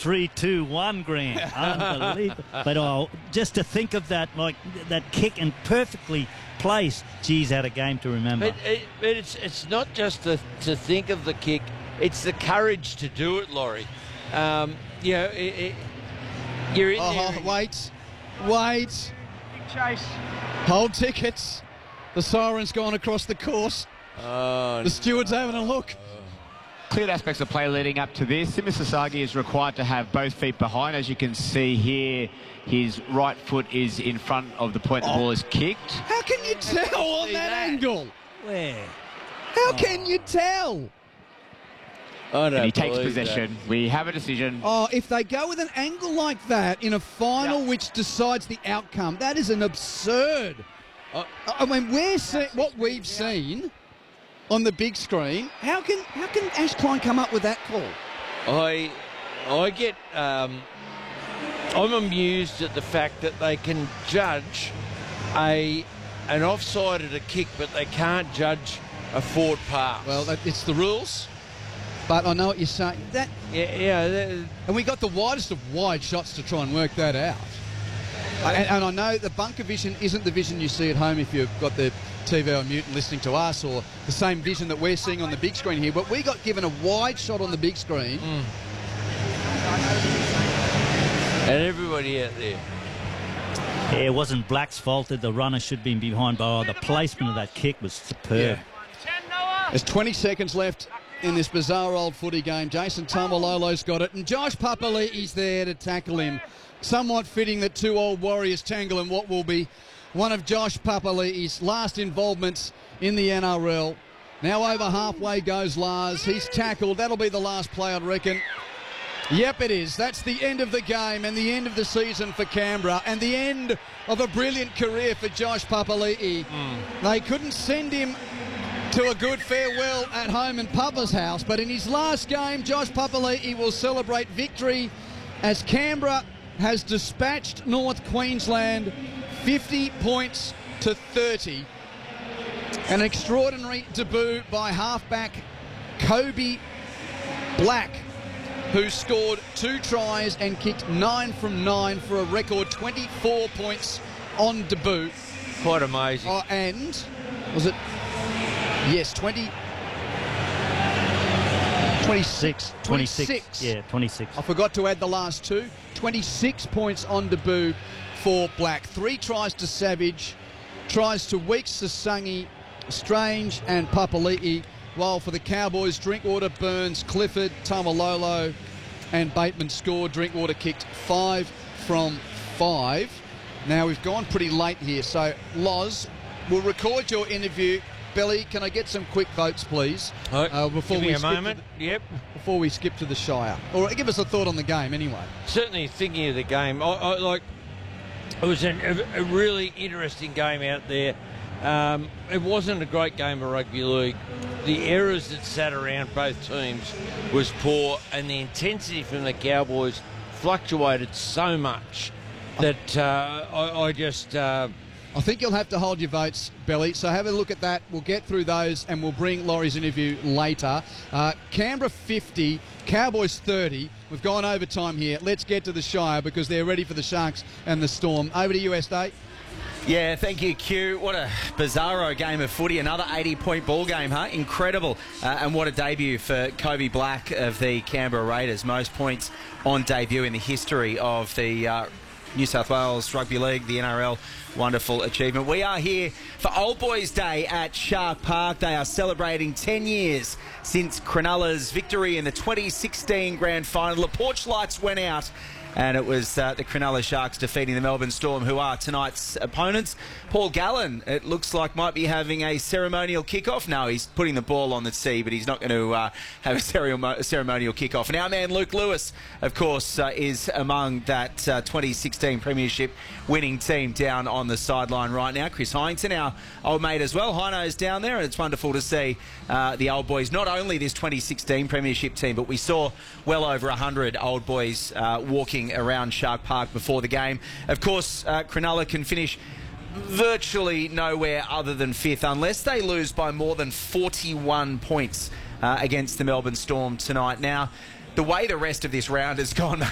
3-2-1, Grant. Unbelievable. But just to think of that, like that kick and perfectly placed, geez, had a game to remember. But it's not just to think of the kick, it's the courage to do it, Laurie. You're in there. Wait. Chase. Hold tickets. The siren's gone across the course. The steward's having a look. Cleared aspects of play leading up to this. Sima Sasagi is required to have both feet behind. As you can see here, his right foot is in front of the point the ball is kicked. How can you tell on that angle? Where? How can you tell? And he takes possession. We have a decision. Oh, if they go with an angle like that in a final which decides the outcome, that is an absurd. I mean, what we've seen on the big screen. How can Ash Klein come up with that call? I'm amused at the fact that they can judge an offside at a kick, but they can't judge a forward pass. Well, it's the rules. But I know what you're saying. And we got the widest of wide shots to try and work that out. And I know the bunker vision isn't the vision you see at home if you've got the TV on mute and listening to us, or the same vision that we're seeing on the big screen here. But we got given a wide shot on the big screen. And everybody out there. Yeah, it wasn't Black's fault that the runner should be behind, but the placement of that kick was superb. Yeah. There's 20 seconds left in this bizarre old footy game. Jason Taumalolo's got it, and Josh Papali'i's there to tackle him. Somewhat fitting that two old warriors tangle in what will be one of Josh Papali'i's last involvements in the NRL. Now over halfway goes Lars. He's tackled. That'll be the last play, I'd reckon. Yep, it is. That's the end of the game and the end of the season for Canberra and the end of a brilliant career for Josh Papali'i. They couldn't send him to a good farewell at home in Papa's house, but in his last game, Josh Papali'i will celebrate victory as Canberra has dispatched North Queensland 50 points to 30. An extraordinary debut by halfback Kobe Black, who scored 2 tries and kicked 9 from 9 for a record 24 points on debut. Quite amazing. And was it? Yes, 26. 26. Yeah, 26. I forgot to add the last 2. 26 points on debut for Black. 3 tries to Savage, tries to Weeks, Sasangi, Strange and Papali'i. While for the Cowboys, Drinkwater, Burns, Clifford, Taumalolo and Bateman scored. Drinkwater kicked 5 from 5. Now we've gone pretty late here, so Loz, we'll record your interview. Belly, can I get some quick votes, please? Before we skip Before we skip to the Shire. Or give us a thought on the game anyway. Certainly thinking of the game, it was a really interesting game out there. It wasn't a great game of rugby league. The errors that sat around both teams was poor, and the intensity from the Cowboys fluctuated so much that I think you'll have to hold your votes, Belly, so have a look at that. We'll get through those and we'll bring Laurie's interview later. Canberra 50, Cowboys 30. We've gone overtime here. Let's get to the Shire because they're ready for the Sharks and the Storm. Over to you, Estate. Yeah, thank you, Q. What a bizarro game of footy. Another 80-point ball game, huh? Incredible. And what a debut for Kobe Black of the Canberra Raiders. Most points on debut in the history of the New South Wales Rugby League, the NRL. Wonderful achievement. We are here for Old Boys Day at Shark Park. They are celebrating 10 years since Cronulla's victory in the 2016 Grand Final. The porch lights went out, and it was the Cronulla Sharks defeating the Melbourne Storm, who are tonight's opponents. Paul Gallen, it looks like, might be having a ceremonial kickoff. No, he's putting the ball on the tee, but he's not going to have a ceremonial kickoff. And our man Luke Lewis, of course, is among that 2016 Premiership winning team down on the sideline right now. Chris Hyington, our old mate as well. Hino's down there, and it's wonderful to see the old boys, not only this 2016 Premiership team, but we saw well over 100 old boys walking around Shark Park before the game. Of course, Cronulla can finish virtually nowhere other than 5th unless they lose by more than 41 points against the Melbourne Storm tonight. Now, the way the rest of this round has gone,